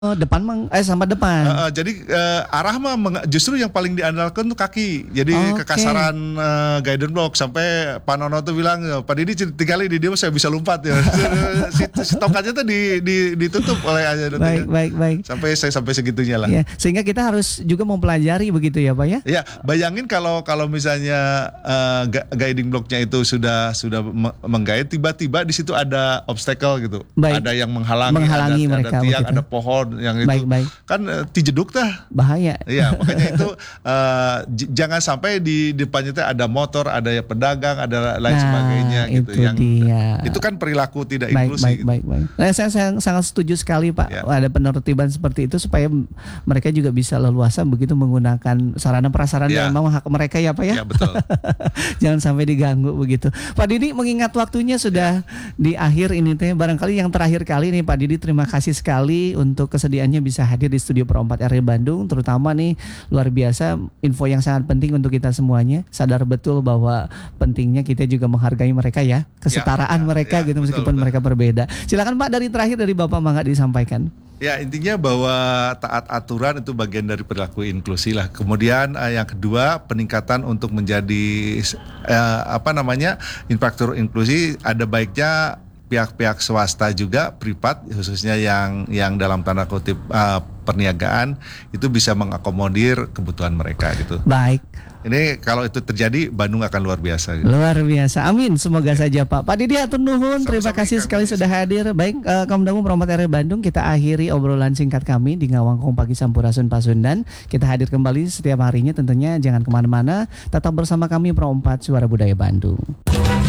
Oh, depan sama depan. Jadi arah mah justru yang paling diandalkan tuh kaki. Jadi kekasaran guidance block sampai Pak Nono tuh bilang, Pak Didi 3 kali di dia saya bisa lompat ya. si tongkatnya tuh ditutup oleh aja. Baik. Sampai segitunya lah. Ya, sehingga kita harus juga mempelajari begitu ya Pak ya. Ya, bayangin kalau misalnya guiding blocknya itu sudah menggait, tiba-tiba di situ ada obstacle gitu. Ada yang menghalangi mereka, ada tiang, begitu. ada pohon yang itu kan dijeduk tah bahaya. Iya, makanya itu jangan sampai di depannya itu ada motor, ada pedagang, ada lain sebagainya gitu. Itu kan perilaku tidak inklusif. Baik. Nah, saya sangat setuju sekali Pak. Ya. Ada penertiban seperti itu supaya mereka juga bisa leluasa begitu menggunakan sarana prasarana yang memang hak mereka ya Pak ya. Ya betul. Jangan sampai diganggu begitu. Pak Didi, mengingat waktunya sudah di akhir ini teh, barangkali yang terakhir kali nih Pak Didi, terima kasih sekali untuk kesediaannya bisa hadir di studio Pro 4 RRI Bandung, terutama nih luar biasa info yang sangat penting untuk kita semuanya. Sadar betul bahwa pentingnya kita juga menghargai mereka ya, kesetaraan mereka gitu meskipun mereka berbeda. Silakan Pak, dari terakhir dari Bapak mangga disampaikan. Ya, intinya bahwa taat aturan itu bagian dari perilaku inklusi lah. Kemudian yang kedua, peningkatan untuk menjadi infrastruktur inklusi, ada baiknya pihak-pihak swasta juga, privat khususnya yang dalam tanda kutip perniagaan itu bisa mengakomodir kebutuhan mereka gitu. Baik. Ini kalau itu terjadi, Bandung akan luar biasa. Gitu. Luar biasa, amin. Semoga saja Pak. Pak Didi hatur nuhun, terima kasih sekali sudah hadir. Baik, Komdamu Pro 4 RRI Bandung, kita akhiri obrolan singkat kami di Ngawangkong Pagi Sampurasun Pasundan. Kita hadir kembali setiap harinya, tentunya jangan kemana-mana. Tetap bersama kami Pro 4 Suara Budaya Bandung.